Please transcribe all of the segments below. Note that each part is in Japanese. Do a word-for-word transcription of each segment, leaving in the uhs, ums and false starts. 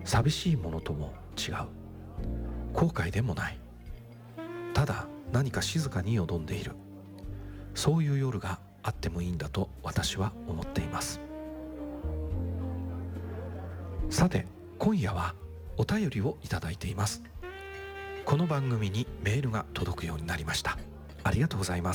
寂しいものとも違う。後悔でもない。ただ何か静かによどんでいる。そういう夜があってもいいんだと私は思っています。さて、今夜はお便りをいただいています。この番組にメールが届くようになりました。ありがとうございます。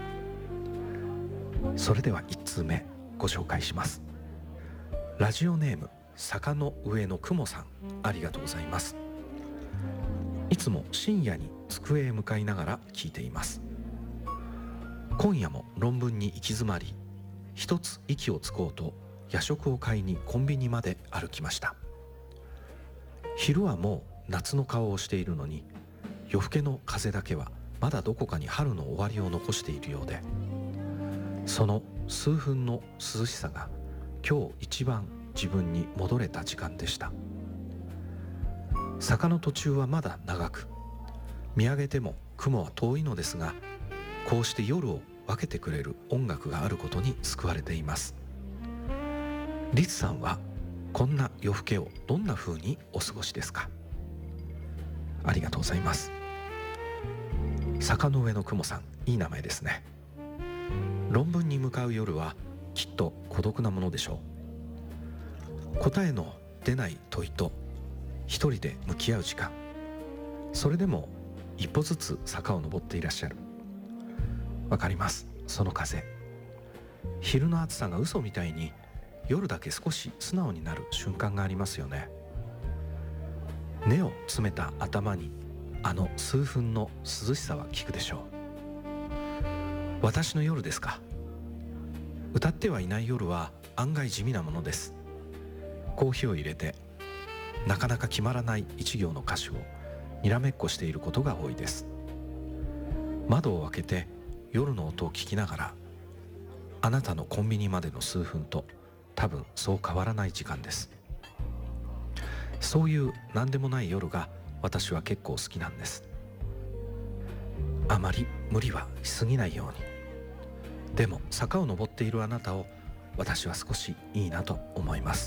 それではいち通目ご紹介します。ラジオネーム坂の上の雲さん、ありがとうございます。いつも深夜に机へ向かいながら聞いています。今夜も論文に行き詰まり、一つ息をつこうと夜食を買いにコンビニまで歩きました。昼はもう夏の顔をしているのに、夜更けの風だけはまだどこかに春の終わりを残しているようで、その数分の涼しさが今日一番自分に戻れた時間でした。坂の途中はまだ長く、見上げても雲は遠いのですが、こうして夜を分けてくれる音楽があることに救われています。リツさんはこんな夜更けをどんな風にお過ごしですか？ありがとうございます。坂の上の雲さん、いい名前ですね。論文に向かう夜はきっと孤独なものでしょう。答えの出ない問いと一人で向き合う時間、それでも一歩ずつ坂を登っていらっしゃる。わかります、その風。昼の暑さが嘘みたいに夜だけ少し素直になる瞬間がありますよね。根を詰めた頭にあの数分の涼しさは効くでしょう。私の夜ですか。歌ってはいない夜は案外地味なものです。コーヒーを入れてなかなか決まらない一行の歌詞をにらめっこしていることが多いです。窓を開けて夜の音を聞きながら、あなたのコンビニまでの数分と多分そう変わらない時間です。そういう何でもない夜が私は結構好きなんです。あまり無理はしすぎないように。でも坂を登っているあなたを私は少しいいなと思います。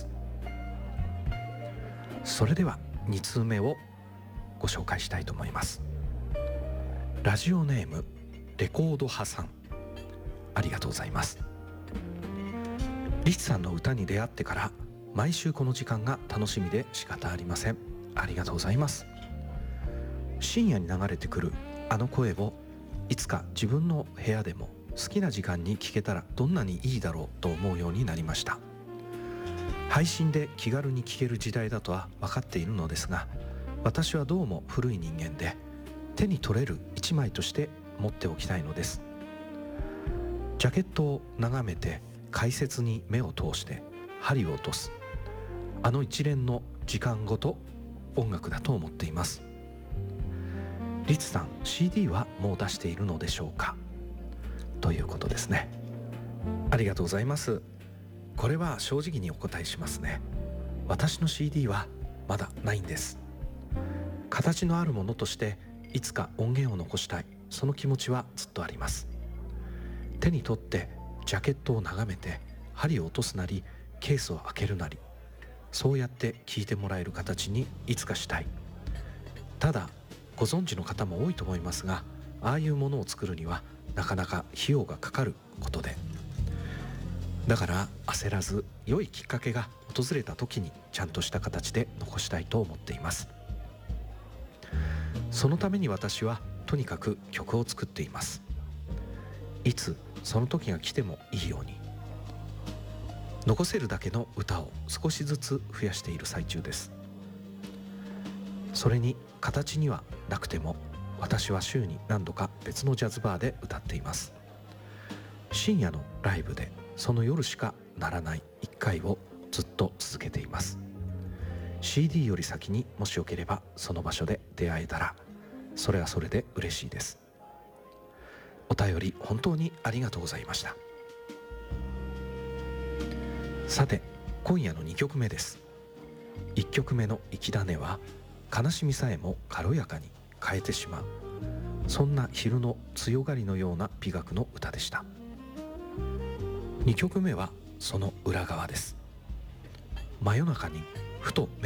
それではに通目をご紹介したいと思います。ラジオネームレコード派さん、ありがとうございます。リツさんの歌に出会ってから毎週この時間が楽しみで仕方ありません。ありがとうございます。深夜に流れてくるあの声をいつか自分の部屋でも好きな時間に聞けたらどんなにいいだろうと思うようになりました。配信で気軽に聞ける時代だとは分かっているのですが、私はどうも古い人間で手に取れる一枚として持っておきたいのです。ジャケットを眺めて解説に目を通して針を落とす、あの一連の時間ごと音楽だと思っています。リツさん、 シーディー はもう出しているのでしょうか、ということですね。ありがとうございます。これは正直にお答えしますね。私の シーディー はまだないんです。形のあるものとしていつか音源を残したい、その気持ちはずっとあります。手に取ってジャケットを眺めて針を落とすなりケースを開けるなり、そうやって聞いてもらえる形にいつかしたい。ただご存知の方も多いと思いますが、ああいうものを作るにはなかなか費用がかかることで、だから焦らず良いきっかけが訪れた時にちゃんとした形で残したいと思っています。そのために私はとにかく曲を作っています。いつその時が来てもいいように、残せるだけの歌を少しずつ増やしている最中です。それに形にはなくても私は週に何度か別のジャズバーで歌っています。深夜のライブでその夜しかならないいっかいをずっと続けています。 シーディー より先にもしよければその場所で出会えたらそれはそれで嬉しいです。お便り本当にありがとうございました。さて今夜のにきょくめです。いっきょくめの粋だねは悲しみさえも軽やかに変えてしまう、そんな昼の強がりのような美学の歌でした。にきょくめはその裏側です。真夜中にふと目